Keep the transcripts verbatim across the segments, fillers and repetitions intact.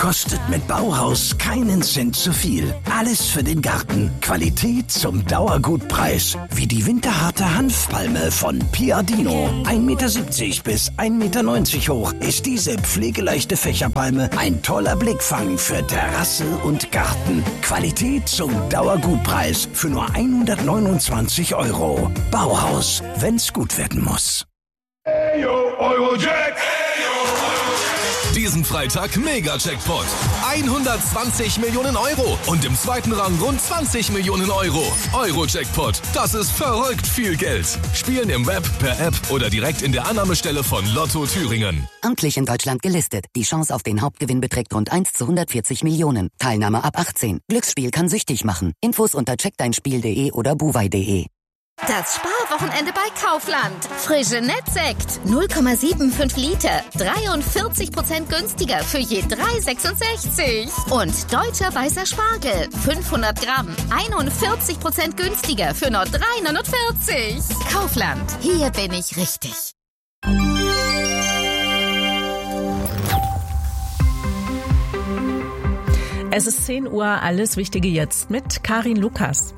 Kostet mit Bauhaus keinen Cent zu viel. Alles für den Garten. Qualität zum Dauergutpreis. Wie die winterharte Hanfpalme von Piadino. ein Meter siebzig bis ein Meter neunzig hoch ist diese pflegeleichte Fächerpalme ein toller Blickfang für Terrasse und Garten. Qualität zum Dauergutpreis für nur hundertneunundzwanzig Euro. Bauhaus, wenn's gut werden muss. Hey yo, Eurojack! Diesen Freitag Mega-Jackpot. hundertzwanzig Millionen Euro. Und im zweiten Rang rund zwanzig Millionen Euro. Euro-Jackpot. Das ist verrückt viel Geld. Spielen im Web, per App oder direkt in der Annahmestelle von Lotto Thüringen. Amtlich in Deutschland gelistet. Die Chance auf den Hauptgewinn beträgt rund eins zu hundertvierzig Millionen. Teilnahme ab achtzehn. Glücksspiel kann süchtig machen. Infos unter check dein spiel punkt de oder buwei punkt de. Das Sparwochenende bei Kaufland. Frische Nettsekt. null Komma fünfundsiebzig Liter. dreiundvierzig Prozent günstiger für je drei Komma sechsundsechzig. Und deutscher weißer Spargel. fünfhundert Gramm. einundvierzig Prozent günstiger für nur drei Komma neunundvierzig. Kaufland. Hier bin ich richtig. Es ist zehn Uhr. Alles Wichtige jetzt mit Karin Lukas.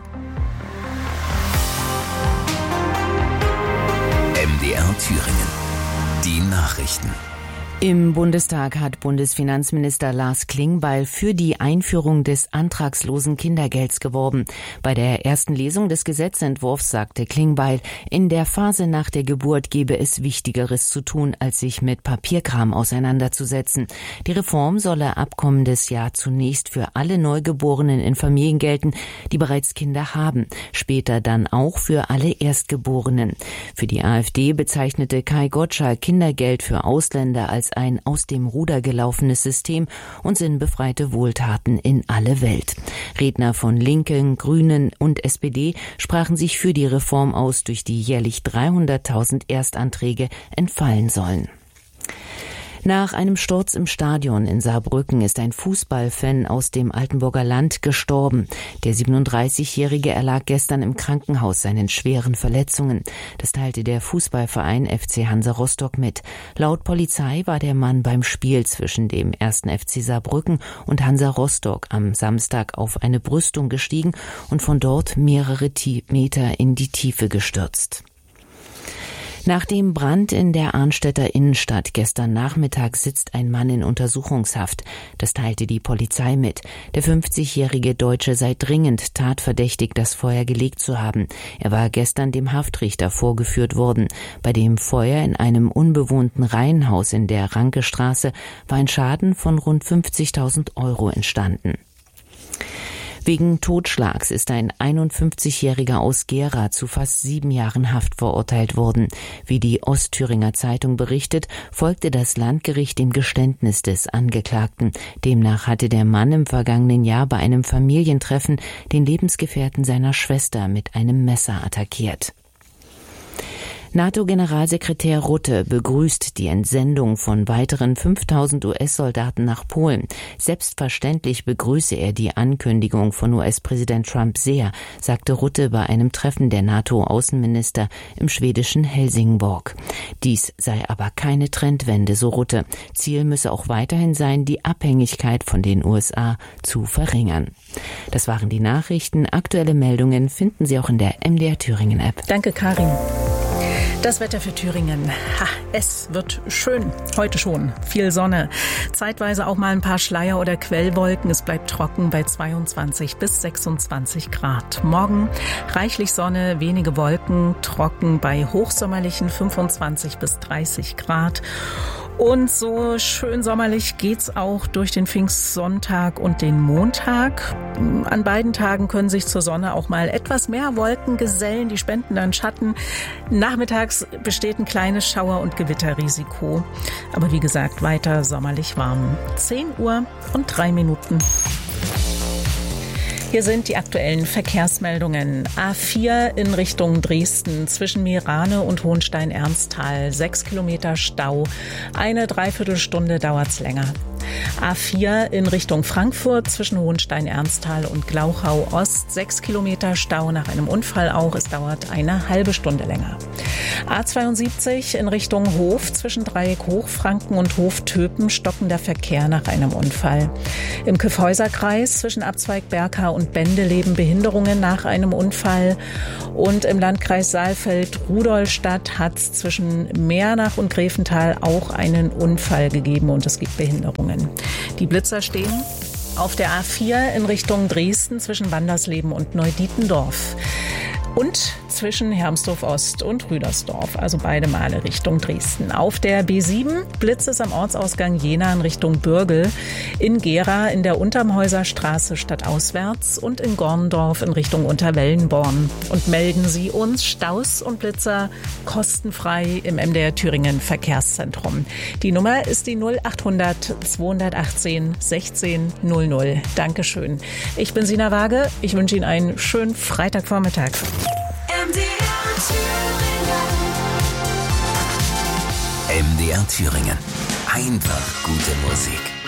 M D R Thüringen. Die Nachrichten. Im Bundestag hat Bundesfinanzminister Lars Klingbeil für die Einführung des antragslosen Kindergelds geworben. Bei der ersten Lesung des Gesetzentwurfs sagte Klingbeil, in der Phase nach der Geburt gebe es Wichtigeres zu tun, als sich mit Papierkram auseinanderzusetzen. Die Reform solle ab kommendes Jahr zunächst für alle Neugeborenen in Familien gelten, die bereits Kinder haben, später dann auch für alle Erstgeborenen. Für die AfD bezeichnete Kai Gottschalk Kindergeld für Ausländer als ein aus dem Ruder gelaufenes System und sinnbefreite Wohltaten in alle Welt. Redner von Linken, Grünen und S P D sprachen sich für die Reform aus, durch die jährlich dreihunderttausend Erstanträge entfallen sollen. Nach einem Sturz im Stadion in Saarbrücken ist ein Fußballfan aus dem Altenburger Land gestorben. Der siebenunddreißigjährige erlag gestern im Krankenhaus seinen schweren Verletzungen. Das teilte der Fußballverein F C Hansa Rostock mit. Laut Polizei war der Mann beim Spiel zwischen dem ersten F C Saarbrücken und Hansa Rostock am Samstag auf eine Brüstung gestiegen und von dort mehrere Meter in die Tiefe gestürzt. Nach dem Brand in der Arnstädter Innenstadt gestern Nachmittag sitzt ein Mann in Untersuchungshaft. Das teilte die Polizei mit. Der fünfzigjährige Deutsche sei dringend tatverdächtig, das Feuer gelegt zu haben. Er war gestern dem Haftrichter vorgeführt worden. Bei dem Feuer in einem unbewohnten Reihenhaus in der Rankestraße war ein Schaden von rund fünfzigtausend Euro entstanden. Wegen Totschlags ist ein einundfünfzigjähriger aus Gera zu fast sieben Jahren Haft verurteilt worden. Wie die Ostthüringer Zeitung berichtet, folgte das Landgericht dem Geständnis des Angeklagten. Demnach hatte der Mann im vergangenen Jahr bei einem Familientreffen den Lebensgefährten seiner Schwester mit einem Messer attackiert. NATO-Generalsekretär Rutte begrüßt die Entsendung von weiteren fünftausend U S-Soldaten nach Polen. Selbstverständlich begrüße er die Ankündigung von U S-Präsident Trump sehr, sagte Rutte bei einem Treffen der NATO-Außenminister im schwedischen Helsingborg. Dies sei aber keine Trendwende, so Rutte. Ziel müsse auch weiterhin sein, die Abhängigkeit von den U S A zu verringern. Das waren die Nachrichten. Aktuelle Meldungen finden Sie auch in der M D R Thüringen App. Danke, Karin. Das Wetter für Thüringen. Ha, es wird schön. Heute schon. Viel Sonne. Zeitweise auch mal ein paar Schleier- oder Quellwolken. Es bleibt trocken bei zweiundzwanzig bis sechsundzwanzig Grad. Morgen reichlich Sonne, wenige Wolken, trocken bei hochsommerlichen fünfundzwanzig bis dreißig Grad. Und so schön sommerlich geht's auch durch den Pfingstsonntag und den Montag. An beiden Tagen können sich zur Sonne auch mal etwas mehr Wolken gesellen, die spenden dann Schatten. Nachmittags besteht ein kleines Schauer- und Gewitterrisiko. Aber wie gesagt, weiter sommerlich warm. zehn Uhr und drei Minuten. Hier sind die aktuellen Verkehrsmeldungen. A vier in Richtung Dresden zwischen Meerane und Hohenstein-Ernsthal. Sechs Kilometer Stau. Eine Dreiviertelstunde dauert's länger. A vier in Richtung Frankfurt zwischen Hohenstein-Ernsthal und Glauchau-Ost. Sechs Kilometer Stau nach einem Unfall auch. Es dauert eine halbe Stunde länger. A zweiundsiebzig in Richtung Hof zwischen Dreieck Hochfranken und Hof Töpen stockender Verkehr nach einem Unfall. Im Kyffhäuserkreis zwischen Abzweig Berka und Bendeleben Behinderungen nach einem Unfall. Und im Landkreis Saalfeld-Rudolstadt hat es zwischen Meernach und Grevental auch einen Unfall gegeben und es gibt Behinderungen. Die Blitzer stehen auf der A vier in Richtung Dresden zwischen Wandersleben und Neudietendorf. Und zwischen Hermsdorf-Ost und Rüdersdorf, also beide Male Richtung Dresden. Auf der B sieben blitzt es am Ortsausgang Jena in Richtung Bürgel, in Gera in der Untermhäuser Straße stadtauswärts und in Gorndorf in Richtung Unterwellenborn. Und melden Sie uns Staus und Blitzer kostenfrei im M D R Thüringen Verkehrszentrum. Die Nummer ist die null achthundert zweihundertachtzehn sechzehn null null. Dankeschön. Ich bin Sina Waage. Ich wünsche Ihnen einen schönen Freitagvormittag. M D R Thüringen. Einfach gute Musik.